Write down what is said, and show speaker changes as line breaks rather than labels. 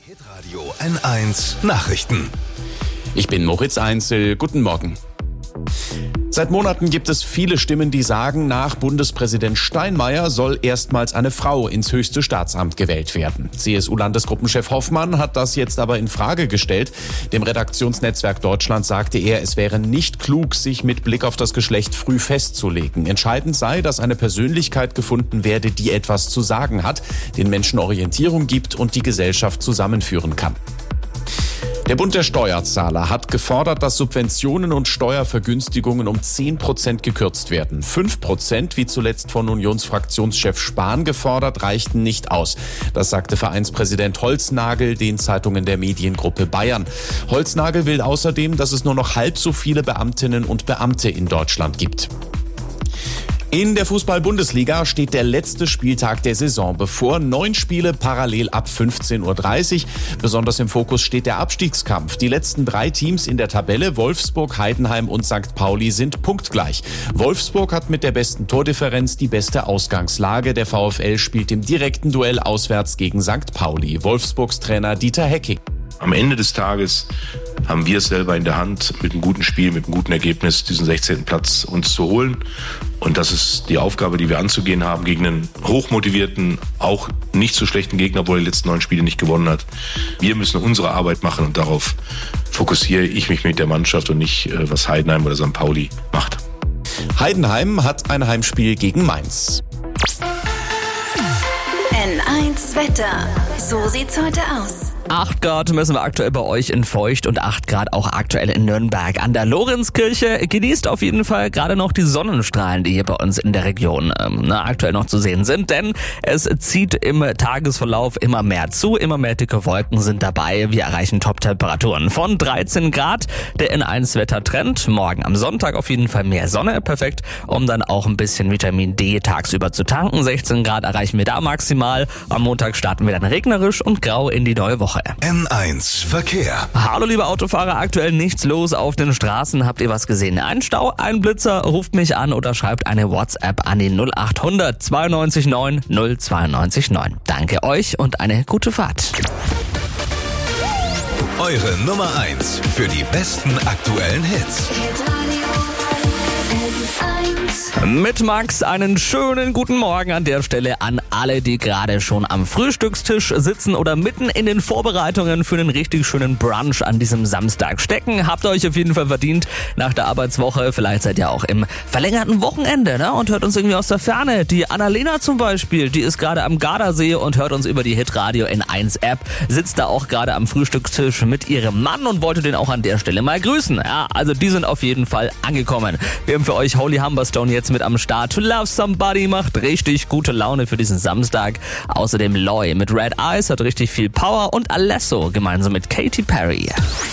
Hitradio N1 Nachrichten.
Ich bin Moritz Einzel. Guten Morgen. Seit Monaten gibt es viele Stimmen, die sagen, nach Bundespräsident Steinmeier soll erstmals eine Frau ins höchste Staatsamt gewählt werden. CSU-Landesgruppenchef Hoffmann hat das jetzt aber in Frage gestellt. Dem Redaktionsnetzwerk Deutschland sagte er, es wäre nicht klug, sich mit Blick auf das Geschlecht früh festzulegen. Entscheidend sei, dass eine Persönlichkeit gefunden werde, die etwas zu sagen hat, den Menschen Orientierung gibt und die Gesellschaft zusammenführen kann. Der Bund der Steuerzahler hat gefordert, dass Subventionen und Steuervergünstigungen um 10% gekürzt werden. 5%, wie zuletzt von Unionsfraktionschef Spahn gefordert, reichten nicht aus. Das sagte Vereinspräsident Holznagel den Zeitungen der Mediengruppe Bayern. Holznagel will außerdem, dass es nur noch halb so viele Beamtinnen und Beamte in Deutschland gibt. In der Fußball-Bundesliga steht der letzte Spieltag der Saison bevor. 9 Spiele parallel ab 15:30 Uhr. Besonders im Fokus steht der Abstiegskampf. Die letzten 3 Teams in der Tabelle, Wolfsburg, Heidenheim und St. Pauli, sind punktgleich. Wolfsburg hat mit der besten Tordifferenz die beste Ausgangslage. Der VfL spielt im direkten Duell auswärts gegen St. Pauli. Wolfsburgs Trainer Dieter Hecking.
Am Ende des Tages haben wir es selber in der Hand, mit einem guten Spiel, mit einem guten Ergebnis diesen 16. Platz uns zu holen. Und das ist die Aufgabe, die wir anzugehen haben gegen einen hochmotivierten, auch nicht so schlechten Gegner, obwohl er die letzten 9 Spiele nicht gewonnen hat. Wir müssen unsere Arbeit machen und darauf fokussiere ich mich mit der Mannschaft und nicht, was Heidenheim oder St. Pauli macht.
Heidenheim hat ein Heimspiel gegen Mainz.
N1 Wetter. So sieht's heute aus.
8 Grad messen wir aktuell bei euch in Feucht und 8 Grad auch aktuell in Nürnberg an der Lorenzkirche. Genießt auf jeden Fall gerade noch die Sonnenstrahlen, die hier bei uns in der Region aktuell noch zu sehen sind, denn es zieht im Tagesverlauf immer mehr zu, immer mehr dicke Wolken sind dabei. Wir erreichen Top-Temperaturen von 13 Grad. Der N1-Wettertrend, morgen am Sonntag auf jeden Fall mehr Sonne, perfekt, um dann auch ein bisschen Vitamin D tagsüber zu tanken. 16 Grad erreichen wir da maximal. Am Montag starten wir dann regnerisch und grau in die neue Woche.
N1 Verkehr.
Hallo liebe Autofahrer, aktuell nichts los auf den Straßen. Habt ihr was gesehen? Ein Stau, ein Blitzer? Ruft mich an oder schreibt eine WhatsApp an die 0800 92 9 092 9. Danke euch und eine gute Fahrt.
Eure Nummer 1 für die besten aktuellen Hits.
Mit Max einen schönen guten Morgen an der Stelle an alle, die gerade schon am Frühstückstisch sitzen oder mitten in den Vorbereitungen für einen richtig schönen Brunch an diesem Samstag stecken. Habt ihr euch auf jeden Fall verdient nach der Arbeitswoche. Vielleicht seid ihr auch im verlängerten Wochenende und hört uns irgendwie aus der Ferne. Die Annalena zum Beispiel, die ist gerade am Gardasee und hört uns über die Hitradio N1 App. Sitzt da auch gerade am Frühstückstisch mit ihrem Mann und wollte den auch an der Stelle mal grüßen. Ja, also die sind auf jeden Fall angekommen. Wir haben für euch Holy Humberstone jetzt mit am Start. To Love Somebody macht richtig gute Laune für diesen Samstag. Außerdem Loy mit Red Eyes hat richtig viel Power und Alesso gemeinsam mit Katy Perry.